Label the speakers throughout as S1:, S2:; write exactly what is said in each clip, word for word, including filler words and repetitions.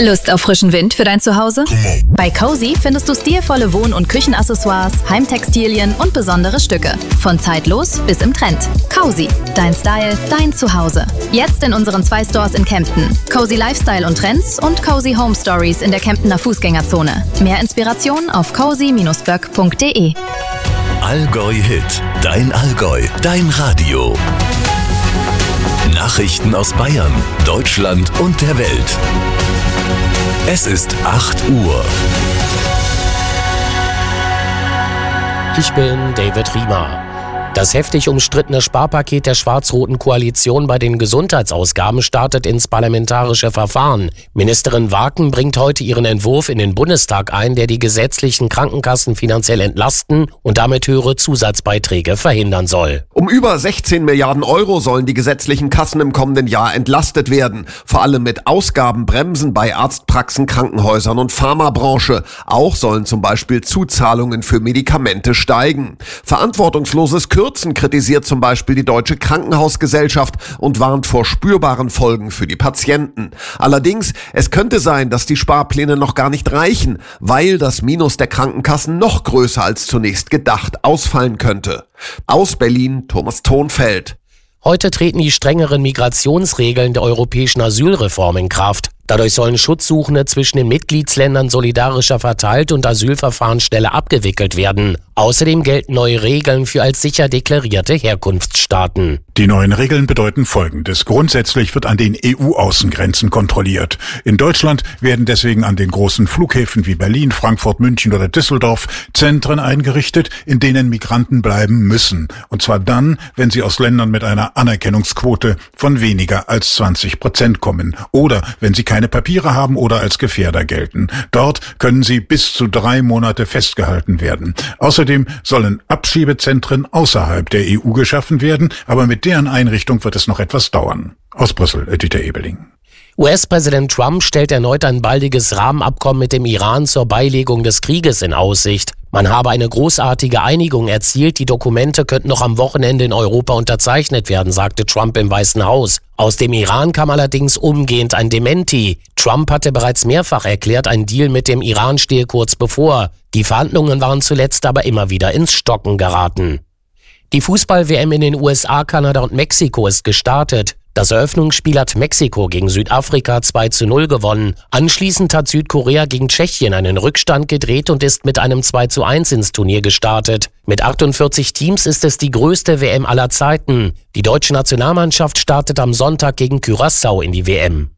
S1: Lust auf frischen Wind für dein Zuhause? Bei Cozy findest du stilvolle Wohn- und Küchenaccessoires, Heimtextilien und besondere Stücke. Von zeitlos bis im Trend. Cozy, dein Style, dein Zuhause. Jetzt in unseren zwei Stores in Kempten. Cozy Lifestyle und Trends und Cozy Home Stories in der Kemptener Fußgängerzone. Mehr Inspiration auf cozy Bindestrich böck Punkt de.
S2: Allgäu Hit, dein Allgäu, dein Radio. Nachrichten aus Bayern, Deutschland und der Welt. Es ist acht Uhr.
S3: Ich bin David Riemer. Das heftig umstrittene Sparpaket der schwarz-roten Koalition bei den Gesundheitsausgaben startet ins parlamentarische Verfahren. Ministerin Waken bringt heute ihren Entwurf in den Bundestag ein, der die gesetzlichen Krankenkassen finanziell entlasten und damit höhere Zusatzbeiträge verhindern soll.
S4: Um über sechzehn Milliarden Euro sollen die gesetzlichen Kassen im kommenden Jahr entlastet werden. Vor allem mit Ausgabenbremsen bei Arztpraxen, Krankenhäusern und Pharmabranche. Auch sollen zum Beispiel Zuzahlungen für Medikamente steigen. Verantwortungsloses Kürzen kritisiert zum Beispiel die Deutsche Krankenhausgesellschaft und warnt vor spürbaren Folgen für die Patienten. Allerdings, es könnte sein, dass die Sparpläne noch gar nicht reichen, weil das Minus der Krankenkassen noch größer als zunächst gedacht ausfallen könnte. Aus Berlin, Thomas Thonfeld.
S3: Heute treten die strengeren Migrationsregeln der europäischen Asylreform in Kraft. Dadurch sollen Schutzsuchende zwischen den Mitgliedsländern solidarischer verteilt und Asylverfahren schneller abgewickelt werden. Außerdem gelten neue Regeln für als sicher deklarierte Herkunftsstaaten.
S5: Die neuen Regeln bedeuten Folgendes. Grundsätzlich wird an den E U-Außengrenzen kontrolliert. In Deutschland werden deswegen an den großen Flughäfen wie Berlin, Frankfurt, München oder Düsseldorf Zentren eingerichtet, in denen Migranten bleiben müssen. Und zwar dann, wenn sie aus Ländern mit einer Anerkennungsquote von weniger als zwanzig Prozent kommen oder wenn sie keine Papiere haben oder als Gefährder gelten. Dort können sie bis zu drei Monate festgehalten werden. Außerdem sollen Abschiebezentren außerhalb der E U geschaffen werden, aber mit deren Einrichtung wird es noch etwas dauern. Aus Brüssel, Dieter Ebeling.
S3: U S-Präsident Trump stellt erneut ein baldiges Rahmenabkommen mit dem Iran zur Beilegung des Krieges in Aussicht. Man habe eine großartige Einigung erzielt, die Dokumente könnten noch am Wochenende in Europa unterzeichnet werden, sagte Trump im Weißen Haus. Aus dem Iran kam allerdings umgehend ein Dementi. Trump hatte bereits mehrfach erklärt, ein Deal mit dem Iran stehe kurz bevor. Die Verhandlungen waren zuletzt aber immer wieder ins Stocken geraten. Die Fußball-W M in den U S A, Kanada und Mexiko ist gestartet. Das Eröffnungsspiel hat Mexiko gegen Südafrika zwei zu null gewonnen. Anschließend hat Südkorea gegen Tschechien einen Rückstand gedreht und ist mit einem zwei zu eins ins Turnier gestartet. Mit achtundvierzig Teams ist es die größte W M aller Zeiten. Die deutsche Nationalmannschaft startet am Sonntag gegen Curaçao in die W M.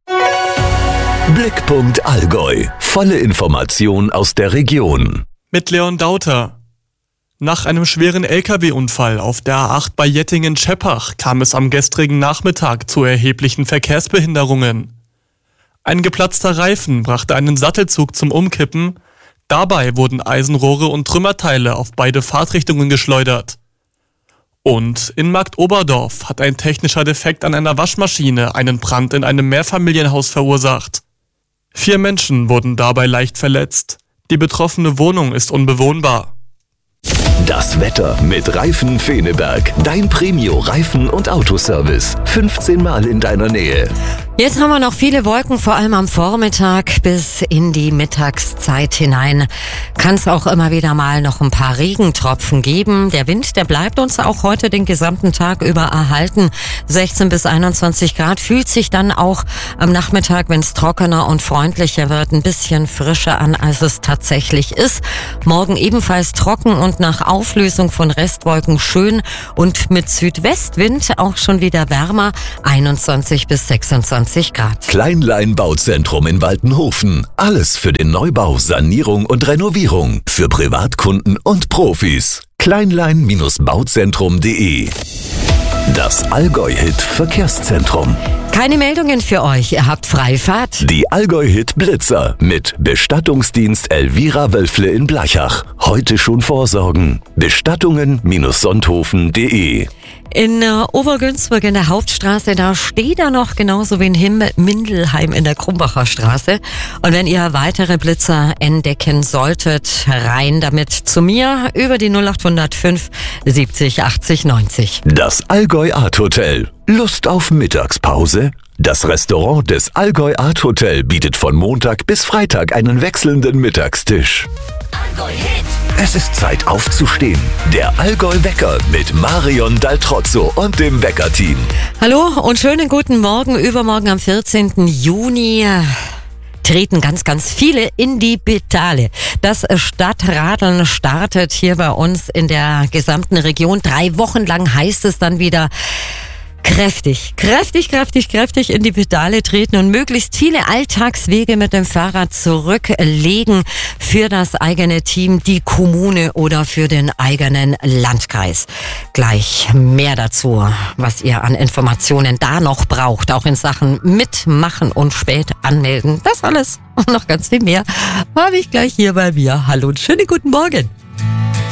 S2: Blickpunkt Allgäu. Volle Information aus der Region.
S6: Mit Leon Dauter. Nach einem schweren L K W-Unfall auf der A acht bei Jettingen-Scheppach kam es am gestrigen Nachmittag zu erheblichen Verkehrsbehinderungen. Ein geplatzter Reifen brachte einen Sattelzug zum Umkippen. Dabei wurden Eisenrohre und Trümmerteile auf beide Fahrtrichtungen geschleudert. Und in Marktoberdorf hat ein technischer Defekt an einer Waschmaschine einen Brand in einem Mehrfamilienhaus verursacht. Vier Menschen wurden dabei leicht verletzt. Die betroffene Wohnung ist unbewohnbar.
S2: Das Wetter mit Reifen Feneberg. Dein Premio-Reifen- und Autoservice. fünfzehn Mal in deiner Nähe.
S7: Jetzt haben wir noch viele Wolken, vor allem am Vormittag bis in die Mittagszeit hinein. Kann es auch immer wieder mal noch ein paar Regentropfen geben. Der Wind, der bleibt uns auch heute den gesamten Tag über erhalten. sechzehn bis einundzwanzig Grad, fühlt sich dann auch am Nachmittag, wenn es trockener und freundlicher wird, ein bisschen frischer an, als es tatsächlich ist. Morgen ebenfalls trocken und nach Auflösung von Restwolken schön und mit Südwestwind auch schon wieder wärmer, einundzwanzig bis sechsundzwanzig Grad.
S2: Kleinlein Bauzentrum in Waltenhofen. Alles für den Neubau, Sanierung und Renovierung. Für Privatkunden und Profis. kleinlein Bauzentrum punkt de. Das Allgäu-Hit Verkehrszentrum.
S7: Keine Meldungen für euch, ihr habt Freifahrt.
S2: Die Allgäu-Hit Blitzer mit Bestattungsdienst Elvira Wölfle in Blachach. Heute schon vorsorgen. Bestattungen Sonthofen punkt de.
S7: In äh, Obergünzburg in der Hauptstraße, da steht er noch, genauso wie in Him- Mindelheim in der Krumbacher Straße. Und wenn ihr weitere Blitzer entdecken solltet, rein damit zu mir über die null acht null fünf siebzig achtzig neunzig.
S2: Das Allgäu Art Hotel. Lust auf Mittagspause? Das Restaurant des Allgäu Art Hotel bietet von Montag bis Freitag einen wechselnden Mittagstisch. Es ist Zeit aufzustehen. Der Allgäu-Wecker mit Marion Daltrozzo und dem Wecker-Team.
S7: Hallo und schönen guten Morgen. Übermorgen am vierzehnten Juni treten ganz, ganz viele in die Pedale. Das Stadtradeln startet hier bei uns in der gesamten Region. Drei Wochen lang heißt es dann wieder kräftig, kräftig, kräftig, kräftig in die Pedale treten und möglichst viele Alltagswege mit dem Fahrrad zurücklegen für das eigene Team, die Kommune oder für den eigenen Landkreis. Gleich mehr dazu, was ihr an Informationen da noch braucht, auch in Sachen Mitmachen und spät anmelden. Das alles und noch ganz viel mehr habe ich gleich hier bei mir. Hallo und schönen guten Morgen.